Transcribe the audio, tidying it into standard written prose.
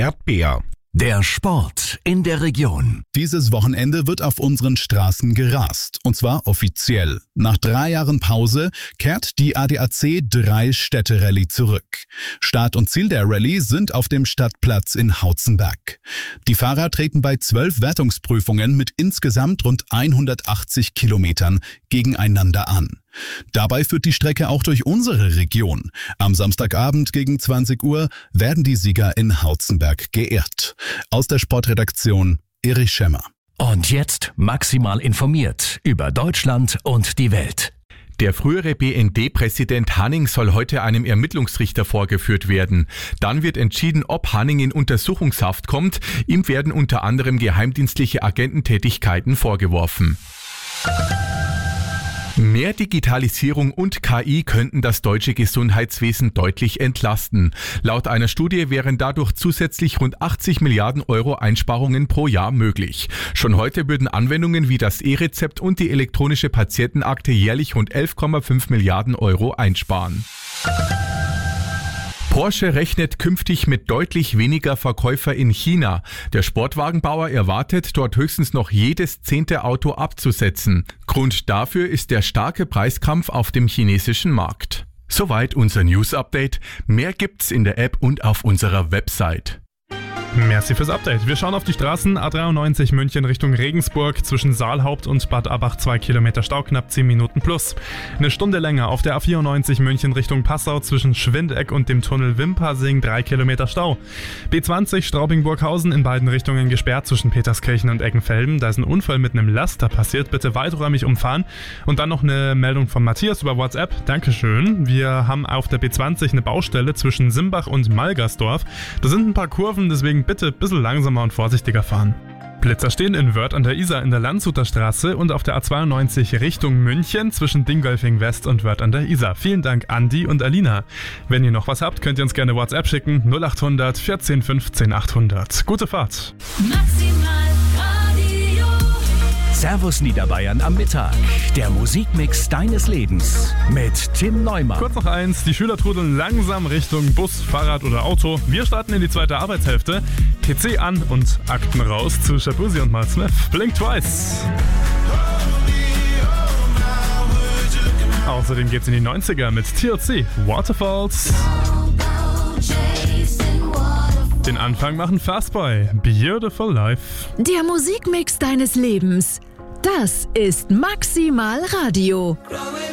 Gerd Beer. Der Sport in der Region. Dieses Wochenende wird auf unseren Straßen gerast. Und zwar offiziell. Nach 3 Jahren Pause kehrt die ADAC 3-Städte-Rallye zurück. Start und Ziel der Rallye sind auf dem Stadtplatz in Hautzenberg. Die Fahrer treten bei 12 Wertungsprüfungen mit insgesamt rund 180 Kilometern gegeneinander an. Dabei führt die Strecke auch durch unsere Region. Am Samstagabend gegen 20 Uhr werden die Sieger in Hautzenberg geehrt. Aus der Sportredaktion Erich Schemmer. Und jetzt maximal informiert über Deutschland und die Welt. Der frühere BND-Präsident Hanning soll heute einem Ermittlungsrichter vorgeführt werden. Dann wird entschieden, ob Hanning in Untersuchungshaft kommt. Ihm werden unter anderem geheimdienstliche Agententätigkeiten vorgeworfen. Mehr Digitalisierung und KI könnten das deutsche Gesundheitswesen deutlich entlasten. Laut einer Studie wären dadurch zusätzlich rund 80 Milliarden Euro Einsparungen pro Jahr möglich. Schon heute würden Anwendungen wie das E-Rezept und die elektronische Patientenakte jährlich rund 11,5 Milliarden Euro einsparen. Porsche rechnet künftig mit deutlich weniger Verkäufer in China. Der Sportwagenbauer erwartet, dort höchstens noch jedes 10. Auto abzusetzen. Grund dafür ist der starke Preiskampf auf dem chinesischen Markt. Soweit unser News-Update. Mehr gibt's in der App und auf unserer Website. Merci fürs Update. Wir schauen auf die Straßen. A93 München Richtung Regensburg, zwischen Saalhaupt und Bad Abbach 2 Kilometer Stau, knapp 10 Minuten plus. Eine Stunde länger auf der A94 München Richtung Passau, zwischen Schwindeck und dem Tunnel Wimpassing 3 Kilometer Stau. B20 Straubing-Burghausen in beiden Richtungen gesperrt zwischen Peterskirchen und Eckenfelden. Da ist ein Unfall mit einem Laster passiert. Bitte weiträumig umfahren. Und dann noch eine Meldung von Matthias über WhatsApp. Dankeschön. Wir haben auf der B20 eine Baustelle zwischen Simbach und Malgersdorf. Da sind ein paar Kurven, deswegen bitte ein bisschen langsamer und vorsichtiger fahren. Blitzer stehen in Wörth an der Isar in der Landshuter Straße und auf der A92 Richtung München zwischen Dingolfing West und Wörth an der Isar. Vielen Dank Andi und Alina. Wenn ihr noch was habt, könnt ihr uns gerne WhatsApp schicken. 0800 14 15 800. Gute Fahrt. Maximal Radio. Servus Niederbayern am Mittag. Der Musikmix deines Lebens mit Tim Neumann. Kurz noch eins, die Schüler trudeln langsam Richtung Bus, Fahrrad oder Auto. Wir starten in die zweite Arbeitshälfte. PC an und Akten raus zu Shabuzi und Mal Smith. Blink Twice. Außerdem geht's in die 90er mit TLC, Waterfalls. Den Anfang machen Fastboy, Beautiful Life. Der Musikmix deines Lebens. Das ist Maximal Radio.